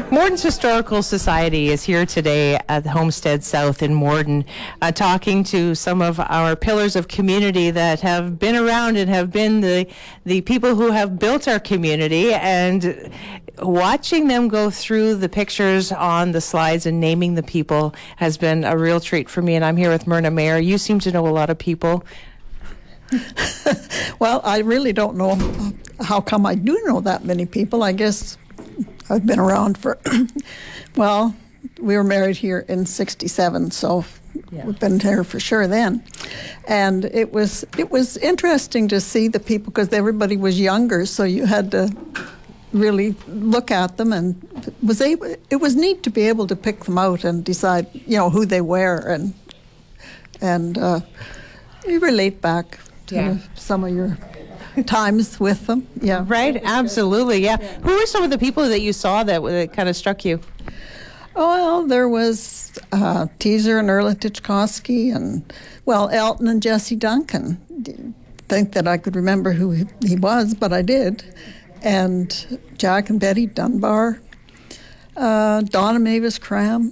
Morden's Historical Society is here today at Homestead South in Morden, talking to some of our pillars of community that have been around and have been the people who have built our community, and watching them go through the pictures on the slides and naming the people has been a real treat for me. And I'm here with Myrna Mayer. You seem to know a lot of people. Well, I really don't know how come I do know that many people. I guess I've been around for, well, we were married here in 67, so we've been here for sure then. And it was interesting to see the people because everybody was younger, so you had to really look at them, and it was neat to be able to pick them out and decide, who they were, and you relate back to some of your times with them. Yeah. Right, absolutely, yeah. Who were some of the people that you saw that kind of struck you? Well, there was Teaser and Erla Tichkowski, and, Elton and Jesse Duncan. Didn't think that I could remember who he was, but I did. And Jack and Betty Dunbar, Donna Mavis Cram,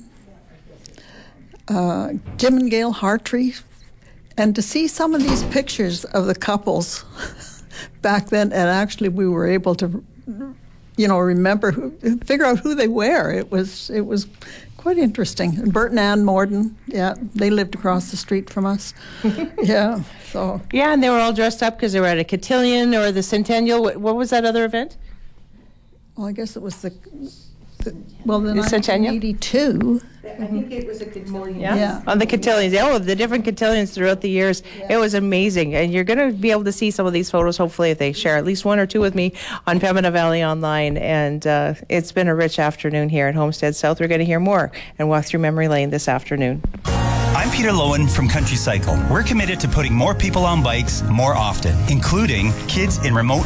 Jim and Gail Hartree. And to see some of these pictures of the couples back then, and actually we were able to, remember, figure out who they were. It was quite interesting. And Bert and Ann Morden, they lived across the street from us. So. Yeah, and they were all dressed up because they were at a cotillion or the centennial. What was that other event? Well, I guess it was the 1982. I think it was a cotillion. Yeah. On the cotillions. The different cotillions throughout the years. Yeah. It was amazing. And you're going to be able to see some of these photos, hopefully, if they share at least one or two with me on Pembina Valley Online. And it's been a rich afternoon here at Homestead South. We're going to hear more and walk through memory lane this afternoon. I'm Peter Lowen from Country Cycle. We're committed to putting more people on bikes more often, including kids in remote